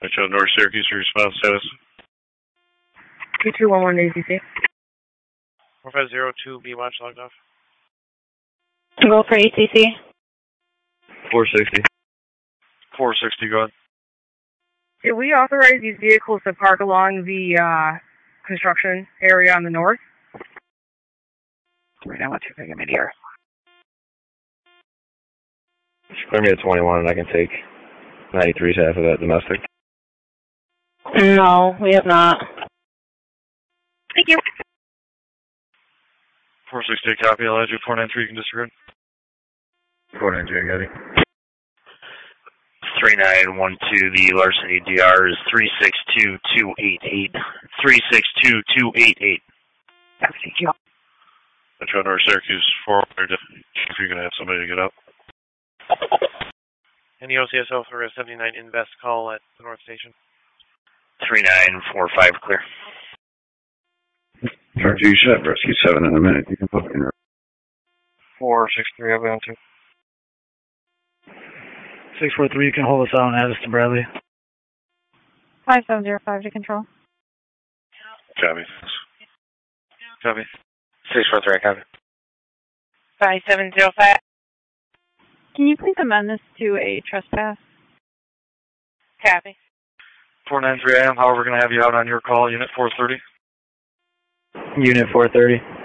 Metro North Syracuse, your response status. 2211 ACC. 4502 B watch logged off. Go for ACC. 460. 460, go ahead. Did we authorize these vehicles to park along the construction area on the north? Right now, what's your big here? Clear me at 21 and I can take 93's half of that domestic. No, we have not. Thank you. 460, copy. I'll add you 493, you can disregard. 493, I got it. 3912, the larceny DR is 362288. 362288. Thank you. Metro North Syracuse, forward. If you're going to have somebody to get up. Any OCSO for 79 Invest call at the North Station. 3945, clear. Charge you should have rescue 7 in a minute. You can put it in. 463, I'll be on 2. 643, you can hold us out and add us to Bradley. 5705 to control. Copy. Copy. 643, copy. 5705. Can you please amend this to a trespass? Copy. 493 AM, however, we're going to have you out on your call, unit 430. Unit 430.